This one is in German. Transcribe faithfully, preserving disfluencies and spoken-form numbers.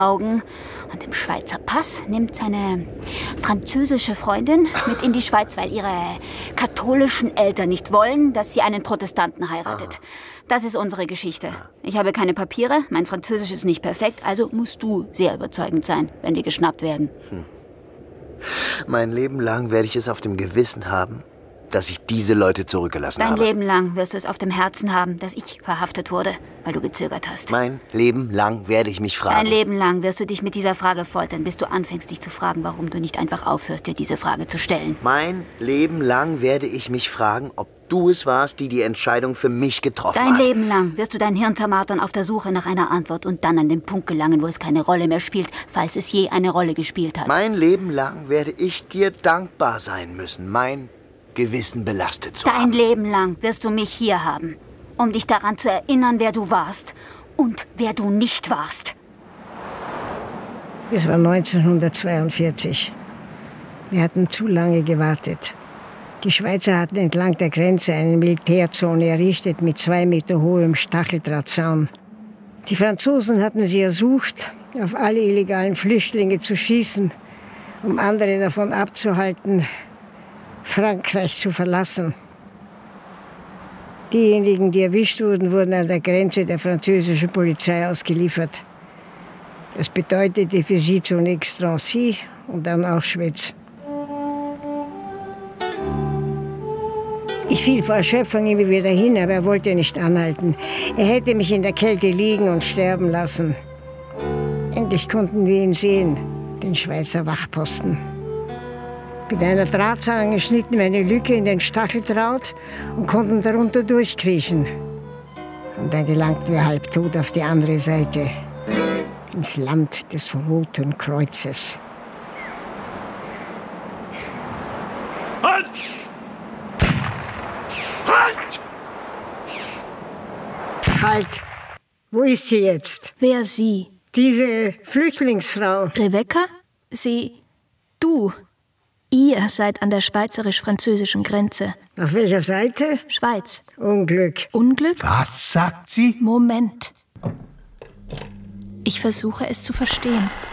Augen und dem Schweizer Pass nimmt seine französische Freundin mit in die Schweiz, weil ihre katholischen Eltern nicht wollen, dass sie einen Protestanten heiratet. Das ist unsere Geschichte. Ich habe keine Papiere, mein Französisch ist nicht perfekt, also musst du sehr überzeugend sein, wenn wir geschnappt werden. Hm. Mein Leben lang werde ich es auf dem Gewissen haben, dass ich diese Leute zurückgelassen Dein habe. Dein Leben lang wirst du es auf dem Herzen haben, dass ich verhaftet wurde, weil du gezögert hast. Mein Leben lang werde ich mich fragen. Dein Leben lang wirst du dich mit dieser Frage foltern, bis du anfängst, dich zu fragen, warum du nicht einfach aufhörst, dir diese Frage zu stellen. Mein Leben lang werde ich mich fragen, ob du es warst, die die Entscheidung für mich getroffen Dein hat. Dein Leben lang wirst du dein Hirn zermartern auf der Suche nach einer Antwort und dann an den Punkt gelangen, wo es keine Rolle mehr spielt, falls es je eine Rolle gespielt hat. Mein Leben lang werde ich dir dankbar sein müssen, mein Gewissen belastet zu Dein haben. Dein Leben lang wirst du mich hier haben, um dich daran zu erinnern, wer du warst und wer du nicht warst. Es war neunzehnhundertzweiundvierzig. Wir hatten zu lange gewartet. Die Schweizer hatten entlang der Grenze eine Militärzone errichtet mit zwei Meter hohem Stacheldrahtzaun. Die Franzosen hatten sie ersucht, auf alle illegalen Flüchtlinge zu schießen, um andere davon abzuhalten, Frankreich zu verlassen. Diejenigen, die erwischt wurden, wurden an der Grenze der französischen Polizei ausgeliefert. Das bedeutete für sie zunächst Drancy und dann Auschwitz. Ich fiel vor Erschöpfung immer wieder hin, aber er wollte nicht anhalten. Er hätte mich in der Kälte liegen und sterben lassen. Endlich konnten wir ihn sehen, den Schweizer Wachposten. Mit einer Drahtzange schnitten wir eine Lücke in den Stacheldraht und konnten darunter durchkriechen. Und dann gelangten wir halbtot auf die andere Seite, ins Land des Roten Kreuzes. Halt! Halt! Halt! Wo ist sie jetzt? Wer sie? Diese Flüchtlingsfrau. Rebecca? Sie... Du. Ihr seid an der schweizerisch-französischen Grenze. Auf welcher Seite? Schweiz. Unglück. Unglück? Was sagt sie? Moment. Ich versuche es zu verstehen.